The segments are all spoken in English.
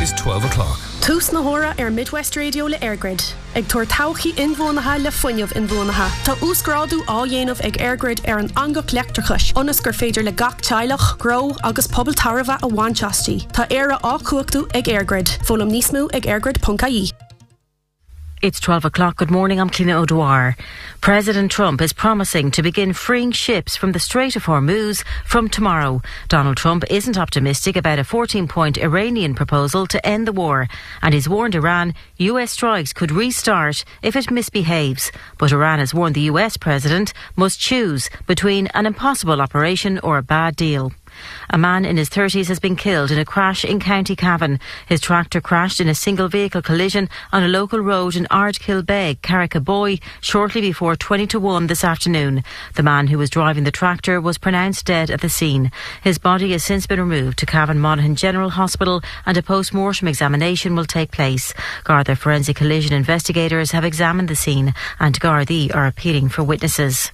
is 12 o'clock. Tús na hora Midwest Radio le Airgrid. Ag tuair tauchaí inmhónatha le foiineamh inmhónatha. Tá úsgráadú á dhéanamh ag Airgrid an angach leachtarchais. Onas gur féidir le gach teilech, gro agus pobl tarva a bhainteastí. Tá éire á cuachtú ag Airgrid. Fólam níos mó ag airgrid.ie. It's 12 o'clock. Good morning, I'm Cliona O'Dwyer. President Trump is promising to begin freeing ships from the Strait of Hormuz from tomorrow. Donald Trump isn't optimistic about a 14-point Iranian proposal to end the war, and he's warned Iran US strikes could restart if it misbehaves. But Iran has warned the US president must choose between an impossible operation or a bad deal. A man in his 30s has been killed in a crash in County Cavan. His tractor crashed in a single vehicle collision on a local road in Ardkilbeg, Carricaboy, shortly before 20 to 1 this afternoon. The man who was driving the tractor was pronounced dead at the scene. His body has since been removed to Cavan Monaghan General Hospital and a post-mortem examination will take place. Garda forensic collision investigators have examined the scene and Gardaí are appealing for witnesses.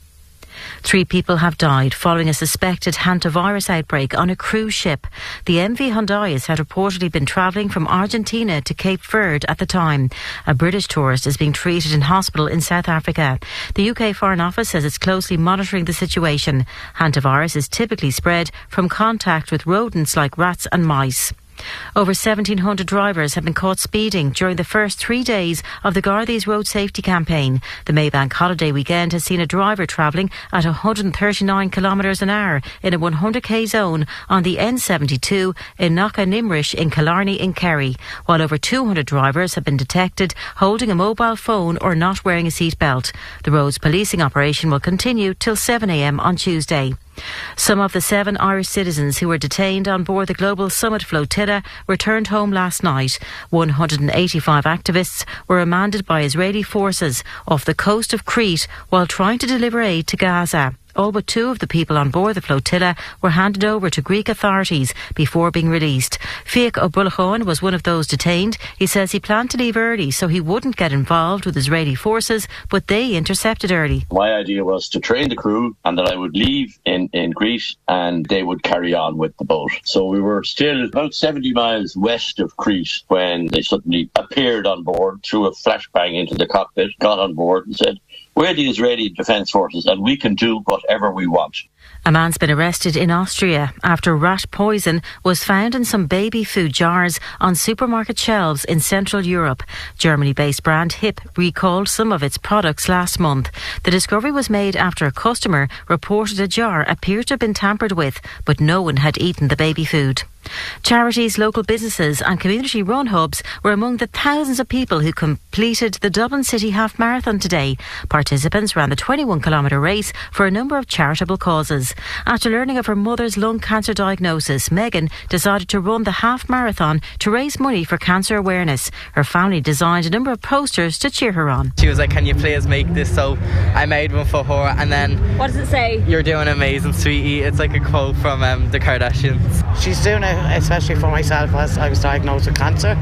3 people have died following a suspected hantavirus outbreak on a cruise ship. The MV Hyundai had reportedly been travelling from Argentina to Cape Verde at the time. A British tourist is being treated in hospital in South Africa. The UK Foreign Office says it's closely monitoring the situation. Hantavirus is typically spread from contact with rodents like rats and mice. Over 1,700 drivers have been caught speeding during the first 3 days of the Gardaí's road safety campaign. The Maybank holiday weekend has seen a driver travelling at 139 kilometres an hour in a 100k zone on the N72 in Knockannimrish in Killarney in Kerry, while over 200 drivers have been detected holding a mobile phone or not wearing a seatbelt. The roads policing operation will continue till 7 a.m. on Tuesday. Some of the 7 Irish citizens who were detained on board the Global Summit flotilla returned home last night. 185 activists were remanded by Israeli forces off the coast of Crete while trying to deliver aid to Gaza. All but 2 of the people on board the flotilla were handed over to Greek authorities before being released. Fiach O'Bulachan was one of those detained. He says he planned to leave early so he wouldn't get involved with Israeli forces, but they intercepted early. My idea was to train the crew and that I would leave in Crete and they would carry on with the boat. So we were still about 70 miles west of Crete when they suddenly appeared on board, threw a flashbang into the cockpit, got on board and said, "We're the Israeli Defence Forces and we can do whatever we want." A man's been arrested in Austria after rat poison was found in some baby food jars on supermarket shelves in Central Europe. Germany-based brand HIP recalled some of its products last month. The discovery was made after a customer reported a jar appeared to have been tampered with, but no one had eaten the baby food. Charities, local businesses and community-run hubs were among the thousands of people who completed the Dublin City Half Marathon today. Participants ran the 21-kilometre race for a number of charitable causes. After learning of her mother's lung cancer diagnosis, Megan decided to run the half marathon to raise money for cancer awareness. Her family designed a number of posters to cheer her on. She was like, "Can you please make this?" So I made one for her, and then... What does it say? "You're doing amazing, sweetie." It's like a quote from the Kardashians. She's doing it especially for myself, as I was diagnosed with cancer,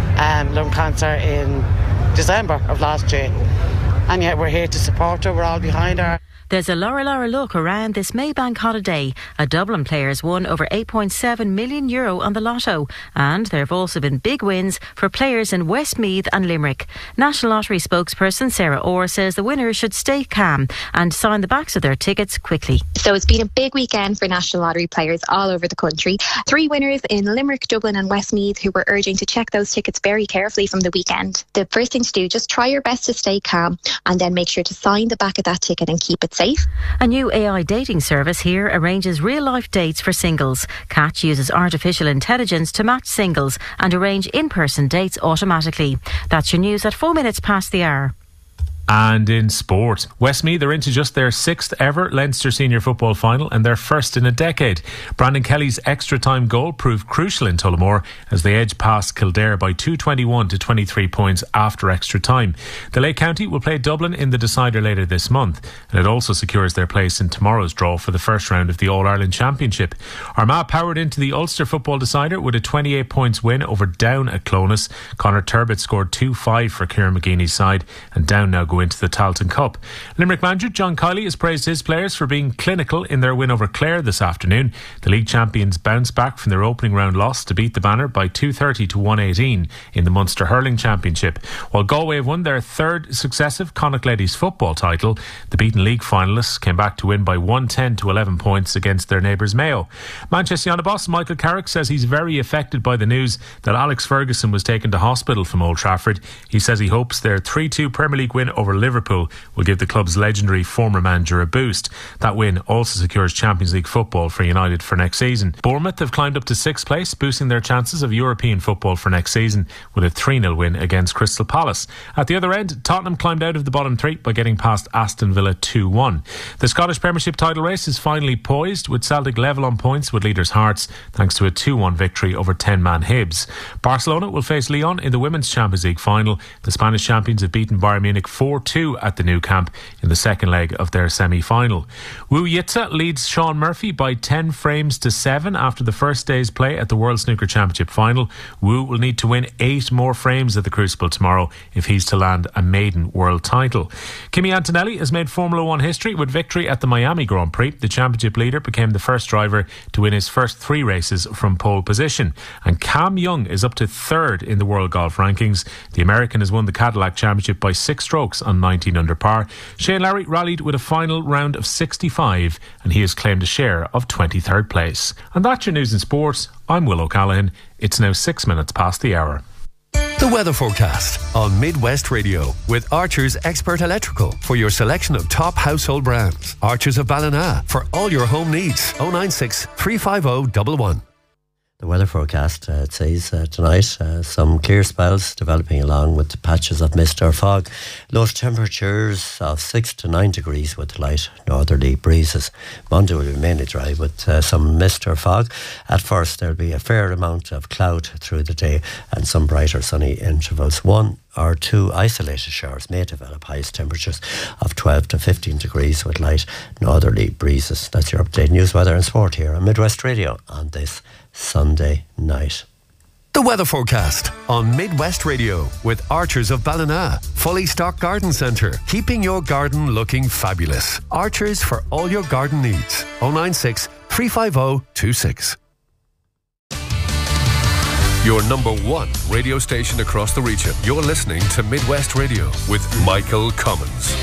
lung cancer in December of last year, and yet we're here to support her. We're all behind her. There's a Laura look around this Maybank holiday. A Dublin player's won over €8.7 million on the lotto, and there have also been big wins for players in Westmeath and Limerick. National Lottery spokesperson Sarah Orr says the winners should stay calm and sign the backs of their tickets quickly. So it's been a big weekend for National Lottery players all over the country. 3 winners in Limerick, Dublin and Westmeath who were urging to check those tickets very carefully from the weekend. The first thing to do, just try your best to stay calm and then make sure to sign the back of that ticket and keep it safe. A new AI dating service here arranges real-life dates for singles. Catch uses artificial intelligence to match singles and arrange in-person dates automatically. That's your news at 4 minutes past the hour. And in sport, Westmeath are into just their 6th ever Leinster Senior Football final and their first in a decade. Brandon Kelly's extra time goal proved crucial in Tullamore as they edged past Kildare by 221 to 23 points after extra time. The Lake County will play Dublin in the decider later this month, and it also secures their place in tomorrow's draw for the first round of the All-Ireland Championship. Armagh powered into the Ulster Football decider with a 28 points win over Down at Clones. Conor Turbett scored 2-5 for Kieran McGeeney's side, and Down now go go into the Tailteann Cup. Limerick manager John Kiley has praised his players for being clinical in their win over Clare this afternoon. The league champions bounced back from their opening round loss to beat the Banner by 230 to 118 in the Munster Hurling Championship. While Galway have won their third successive Connacht Ladies football title, the beaten league finalists came back to win by 110 to 11 points against their neighbours Mayo. Manchester United boss Michael Carrick says he's very affected by the news that Alex Ferguson was taken to hospital from Old Trafford. He says he hopes their 3-2 Premier League win over Liverpool will give the club's legendary former manager a boost. That win also secures Champions League football for United for next season. Bournemouth have climbed up to 6th place, boosting their chances of European football for next season with a 3-0 win against Crystal Palace. At the other end, Tottenham climbed out of the bottom three by getting past Aston Villa 2-1. The Scottish Premiership title race is finally poised, with Celtic level on points with leaders Hearts thanks to a 2-1 victory over 10-man Hibs. Barcelona will face Lyon in the Women's Champions League final. The Spanish champions have beaten Bayern Munich 4-2 at the Nou Camp in the second leg of their semi-final. Wu Yitza leads Sean Murphy by 10 frames to 7 after the first day's play at the World Snooker Championship final. Wu will need to win 8 more frames at the Crucible tomorrow if he's to land a maiden world title. Kimi Antonelli has made Formula 1 history with victory at the Miami Grand Prix. The championship leader became the first driver to win his first 3 races from pole position. And Cam Young is up to 3rd in the world golf rankings. The American has won the Cadillac Championship by 6 strokes on 19 under par. Shane Lowry rallied with a final round of 65 and he has claimed a share of 23rd place. And that's your news and sports. I'm Will O'Callaghan. It's now 6 minutes past the hour. The weather forecast on Midwest Radio with Archer's Expert Electrical for your selection of top household brands. Archer's of Ballina for all your home needs. 096 350 111. The weather forecast, it says tonight, some clear spells developing along with patches of mist or fog. Low temperatures of 6 to 9 degrees with light northerly breezes. Monday will be mainly dry with some mist or fog. At first, there will be a fair amount of cloud through the day and some brighter sunny intervals. 1 or 2 isolated showers may develop. Highest temperatures of 12 to 15 degrees with light northerly breezes. That's your update news, weather and sport here on Midwest Radio on this Sunday night. The weather forecast on Midwest Radio with Archers of Ballina. Fully stocked garden centre, keeping your garden looking fabulous. Archers for all your garden needs. 096 350 26. Your number 1 radio station across the region. You're listening to Midwest Radio with Michael Cummins.